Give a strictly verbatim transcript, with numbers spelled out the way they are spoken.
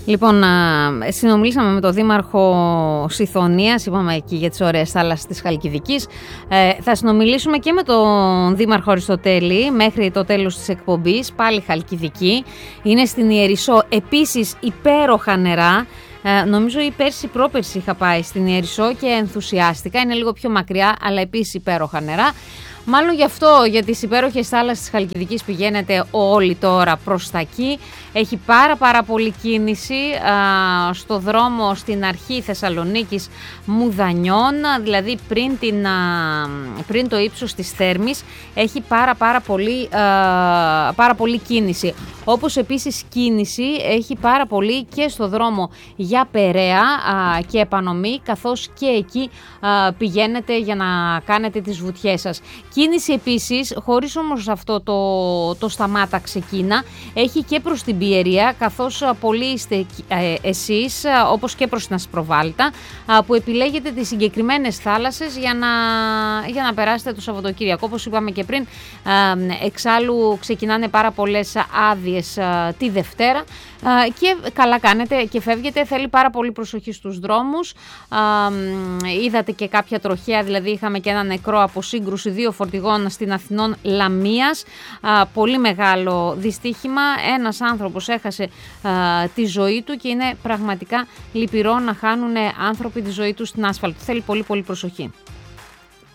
Λοιπόν, συνομιλήσαμε με τον Δήμαρχο Σιθωνίας, είπαμε εκεί για τις ωραίες θάλασσες της Χαλκιδικής. Ε, θα συνομιλήσουμε και με τον Δήμαρχο Αριστοτέλη μέχρι το τέλος της εκπομπής, πάλι Χαλκιδική. Είναι στην Ιερισσό, επίσης υπέροχα νερά. Ε, νομίζω η πέρσι πρόπερσι είχα πάει στην Ιερισσό και ενθουσιάστηκα. Είναι λίγο πιο μακριά, αλλά επίσης υπέροχα νερά. Μάλλον γι' αυτό, για τις υπέροχες θάλασσες της Χαλκιδικής πηγαίνετε όλοι τώρα προς τα εκεί. Έχει πάρα πάρα πολύ κίνηση α, στο δρόμο στην αρχή Θεσσαλονίκης Μουδανιών, δηλαδή πριν, την, α, πριν το ύψος της Θέρμης έχει πάρα πάρα πολύ, α, πάρα πολύ κίνηση. Όπως επίσης κίνηση έχει πάρα πολύ και στο δρόμο για Περαία α, και επανομή, καθώς και εκεί α, πηγαίνετε για να κάνετε τις βουτιές σας. Κίνηση επίσης, χωρίς όμως αυτό το, το σταμάτα ξεκίνα, έχει και προς την Πιερία, καθώς πολλοί είστε ε, εσείς, όπως και προς την Ασπροβάλτα, που επιλέγετε τις συγκεκριμένες θάλασσες για να, για να περάσετε το Σαββατοκύριακο. Όπως είπαμε και πριν, ε, εξάλλου ξεκινάνε πάρα πολλές άδειες ε, τη Δευτέρα, Uh, και καλά κάνετε και φεύγετε. Θέλει πάρα πολύ προσοχή στους δρόμους. Uh, είδατε και κάποια τροχαία, δηλαδή είχαμε και ένα νεκρό από σύγκρουση δύο φορτηγών στην Αθηνών Λαμίας. Uh, πολύ μεγάλο δυστύχημα. Ένας άνθρωπος έχασε uh, τη ζωή του και είναι πραγματικά λυπηρό να χάνουν άνθρωποι τη ζωή τους στην άσφαλτο. Θέλει πολύ πολύ προσοχή.